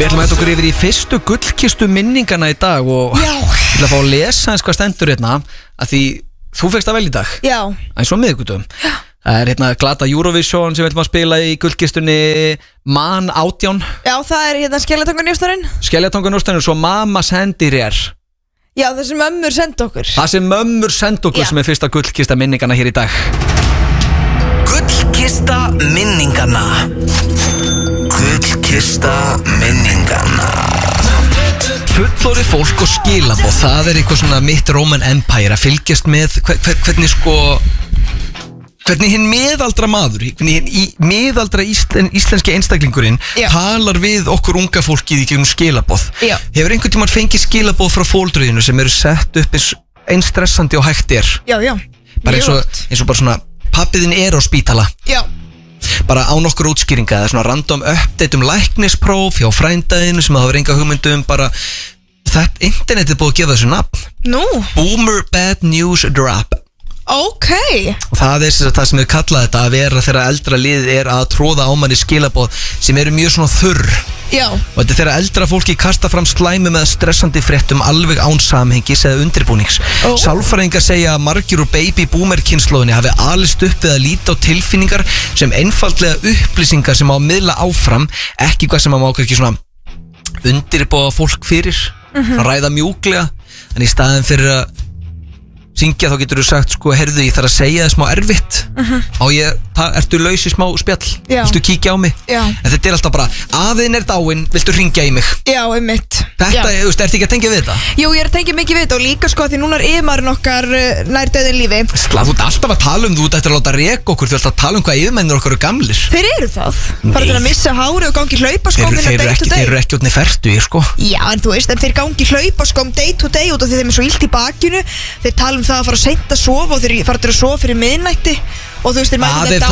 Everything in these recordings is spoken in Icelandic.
Við ætlum að þetta okkur yfir í fyrstu gullkistu minningana í dag og ég ætla að fá að lesa eins hvað stendur hérna að því þú fegst að velja í dag. Já. Eins og miðvikutum. Það hérna glata Eurovision sem við ætlum að spila í gullkistunni Man 18. Já, það hérna Skeljatanganjóstarinn. Skeljatanganjóstarinn og svo Mammas hendir Já, það sem mömmur senda okkur. Það sem mömmur senda okkur sem fyrsta gullkista minningana hér í dag. Gullkista minningana. Gullkista minningana. Fullorðið fólk og skilaboð, það eitthvað svona mitt Roman Empire að fylgjast með hvernig hinn miðaldra maður, hvernig hinn miðaldra íslenski einstaklingurinn talar við okkur unga fólkið í gegnum skilaboð. Hefur einhvern tímann fengið skilaboð frá fóldröðinu sem eru sett upp eins stressandi og hægt Já. Bara eins og bara svona pappiðinn á spítala. Já. Bara á nokkur útskýringa eða svona random update læknispróf hjá frændaðinu sem það var enga hugmyndum bara þetta internetið búið að gefa þessu nafn. Nú? Boomer Bad News Drop. Ok. Og það það sem við kallað þetta að vera þegar eldra liðið að tróða á manni skilaboð sem eru mjög svona þurr. Já. Og þetta þegar eldra fólki kasta fram slæmi með stressandi fréttum alveg án samhengis eða undirbúnings. Sálfræðingar segja að margir úr baby boomer kynslóðinni hafi alist upp við að líta á tilfinningar sem einfaldlega upplýsingar sem á að miðla áfram, ekki hvað sem á ekki svona undirbúa fólk fyrir, ræða mjúklega, en í staðin fyrir að syngja þá getur þú sagt sko, heyrðu ég þarf að segja það smá erfitt ertu laus í smá spjall, viltu kíkja á mig? En þetta alltaf bara, aðeinn dáinn, viltu ringja í mig? Já, einmitt. Þetta, ertu ekki að tengja við þetta? Jú, ég að tengja mikið við þetta og líka sko því núna yfirmaðurinn okkar nær dauðin lífi. Þú ert alltaf að tala þú ert eftir að láta reka okkur, þú ert að tala hvað yfirmennir okkar eru gamlir. Þeir eru það. Bara til að missa hári og gangi hlaupaskóm Þeir eru ekki út fertu, sko. Já, en þú veist, en þeir gangi hlaupaskóm day to day út af því þeim svo illt í bakinu. Þeir tala það að fara seint að sofa og þeir fara til að sofa fyrir miðnætti og þú veist, þeir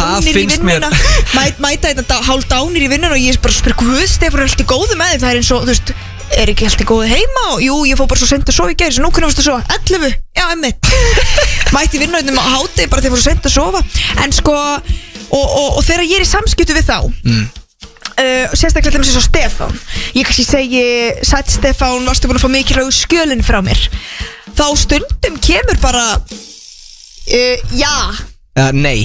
mæta þetta hálf dánir í vinnuna og ég bara spyr, hvað Stefán er alltaf góðu með þeim, það eins og, þú veist, er ekki alltaf góðu heima og jú, ég fór bara svo sent að sofa í gær, svo nú hvernig varst að sofa, 11, já, emmitt mæti í vinnuna á háti bara þegar fór svo sent að sofa, en sko og þegar ég er í samskiptu við þá sérstaklega til þess að Stefán ég kannski segi, sætt Stefán varstu búin að fá mikilvægu skjölin frá mér þá stundum kemur bara já nei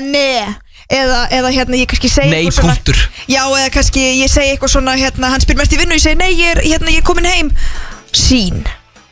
eða hérna ég kannski segi nei, punktur já, eða kannski ég segi eitthvað svona hérna, hann spyr mest í vinnu og ég segi nei, ég er komin heim sín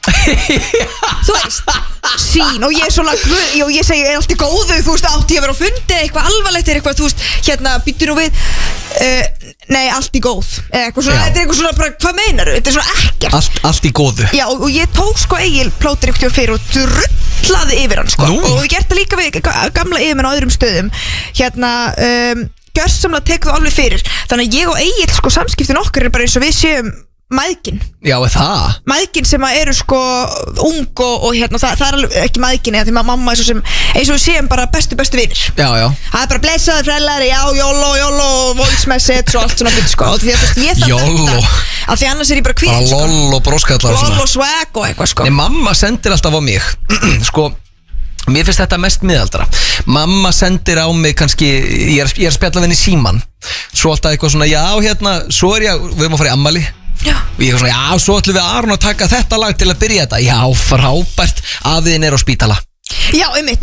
þú veist, sín og ég er svona, og ég segi er allt í góðu, þú veist, átti ég að vera á fundi eitthvað alvarlegt, eitthvað, þú veist, hérna býttu nú við nei, allt í góð eitthvað svona, þetta er eitthvað svona bara, hvað meinaru, þetta er svona ekkert allt í góðu já, og ég tók sko Egil plótir ykkur fyrir og drullaði yfir hann sko og ég gert það líka við gamla yfirmenn á öðrum stöðum hérna gjörsamlega tekur það alveg fyrir þannig að ég og Egil sko samskiptin okkar er bara eins og við séum mæðgin já, það mæðgin sem eru sko ung og hérna, það er alveg ekki mæðgin eða því mamma eins og við séum bara bestu vinir já það er bara blessaði frælari, já, jóló voice message og allt svona byrj sko því að ég þarf þetta af því annars er ég bara kvíð bara loll og broskallar loll og swag og eitthvað sko nei, mamma sendir alltaf á mig sko mér finnst þetta mest miðaldra mamma sendir á mig kannski ég er að spjalla við henni síman svo alltaf eitthvað svona, já, hérna svo er ég, við erum að fara í ammali já. Og ég er svona, já, svo ætlum við Aron að taka þetta lag til að byrja þetta já, frábært, afiðin er á spítala já, einmitt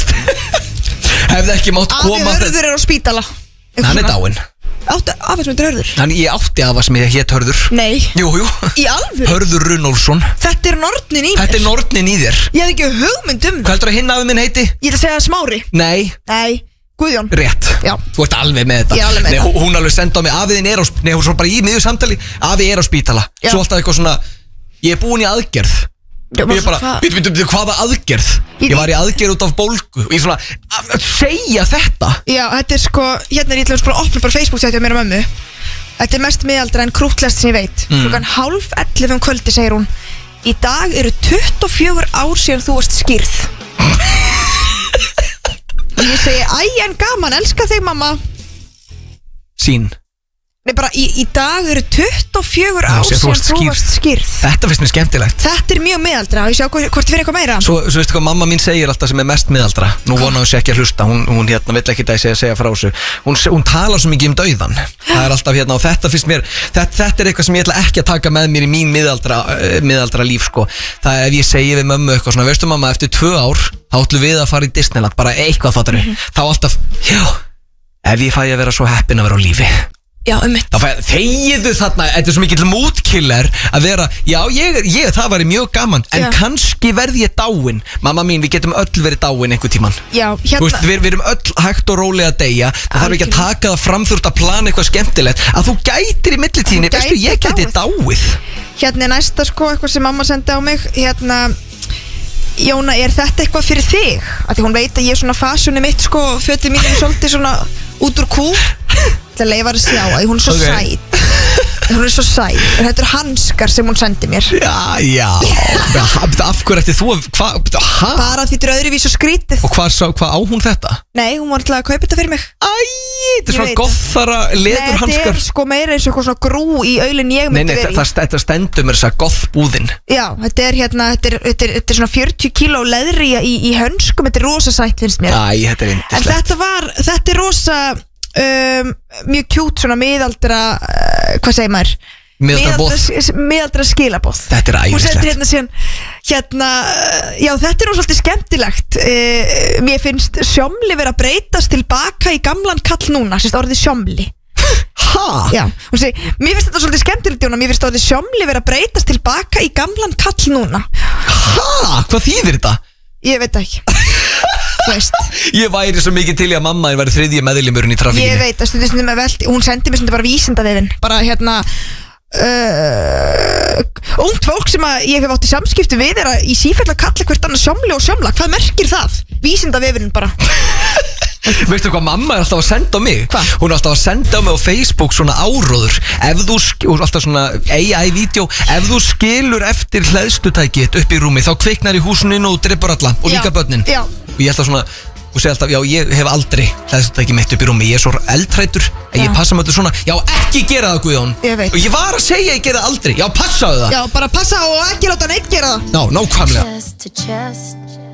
hefði ekki mátt koma Hörður er á spítala hann er dáinn Afa sem heitir Hörður ég átti afa sem hét Hörður nei, jú í alvöru Hörður Runólfsson þetta er nornin í mér þetta er nornin í þér ég hef ekki hugmynd hvað heldur að hinn afi minn heiti? ég ætla að segja Smári nei Guðjón rétt, já. Þú ert alveg með þetta nei, hún alveg senda á mig, afiðin er á nei, hún svo bara í miður samtali, afi er á spítala já. Svo alltaf eitthvað svona, ég er búin í aðgerð já, ég er bara, hvaða aðgerð? Ég var í aðgerð út af bólgu og ég er svona, að segja þetta já, þetta er sko, hérna er ég ætla að opna bara Facebook-sæti á mér og mömmu þetta er mest miðaldra en krúttlest sem ég veit klukkan 10:30 kvöldi segir hún í dag eru 24 ár síðan þú varst skírð og ég segi, æ, en gaman, elska þig mamma sín Nei, bara í dag eru 24 ár sem þú síðan þú varst skýrð. Þetta finnst mér skemmtilegt. Þetta mjög miðaldra og ég sjá hvort þið fyrir eitthvað meira. Svo veistu hvað mamma mín segir alltaf sem mest miðaldra. Nú vona hún sé ekki að hlusta. Hún hérna vill ekki að segja frá þessu. Hún talar svo mikið dauðan. Það alltaf hérna og þetta finnst mér þetta eitthvað sem ég ætla ekki að taka með mér í mín miðaldra líf sko. Það ef ég segi við mömmu eitthvað svona, veistu mamma, eftir 2 ár þá ætlum við að fara í Disneyland, bara eitthvað fattari. Þá alltaf, já, ef ég fæ að vera svo heppin að vera á lífi. Já, þegiðu þarna, þetta er svo mikill moodkiller að vera, já, það væri mjög gaman, en kannski verði ég dáin. Mamma mín, við getum öll verið dáin einhver tíman. Já, hérna. Þú veist, við erum öll hægt og rólega að deyja. Það þarf ekki að taka það fram, þú ert að plana eitthvað skemmtilegt, að þú gætir í millitíðinni, veistu, ég gæti dáið. Hérna er næsta sko, eitthvað sem mamma sendi á mig, hérna, Jóna, er þetta eitthvað fyrir þig? Af því hún veit að ég er svona fasjónu mitt sko, fötin mín er svolítið svona út úr kú. Það leiðar að sjá að hún er svo sæt. Hún er svo sæt. Þetta hanskar sem hún sendi mér. Já. Af hverju ætti þú bara því þetta er öðruvísi og skrítið. Og hvað á hún þetta? Nei, hún var alltaf að kaupa þetta fyrir mig. Þetta er svona gothara leðurhanskar. Nei, þetta er sko meira eins og eitthvað svona grú í aulinn ég myndi verið í. Nei, þetta stendur mér þess að gothbúðin. Já, þetta er hérna, þetta er svona 40 kíló leðri í hönskum. Þetta er rosa sætt, finnst mér. Þetta er yndislegt. En þetta er rosa mjög kjút svona miðaldra hvað segir maður? Miðaldra skilaboð. Þetta er æðislegt. Hún setur hérna síðan já, þetta er svolítið skemmtilegt. Mér finnst sjómli vera að breytast tilbaka í gamlan kall núna, sérst orðið sjómli. Já, hún segir, mér finnst þetta svolítið skemmtilegt, Jóna. Mér finnst orðið sjómli vera að breytast tilbaka í gamlan kall núna. Hvað þýðir þetta? Ég veit ekki. Ég væri svo mikið til í að mamma væri 3. meðlimurinn í trafíkinni. Ég veit að hún sendi mér bara vísindavefinn. Bara hérna ungt fólk sem að ég hef átt í samskipti við er að í sífellu að kalla hvert annað sjómli og sjómla. Hvað merkir það? Vísindavefinn bara. Veistu hvað mamma er alltaf að senda á mig? Hvað? Hún er alltaf að senda á mig á Facebook svona áróður. Alltaf svona AI-vídeó. Ef þú skilur eftir hleðslutækið upp í rúmi, þá kviknar í húsinu og dreipur alla og líka börnin. Já. Og ég alltaf svona, og segi alltaf, já, ég hef aldrei hleðslutækið mitt upp í rúmi. Ég er svo eldhræddur að ég passa mig alltaf svona. Já, ekki gera það, Guðjón. Ég veit. Og ég var að segja ég gera það aldrei. Já, passaðu það. Já, bara passa og ekki láta neitt gera það. Nákvæmlega.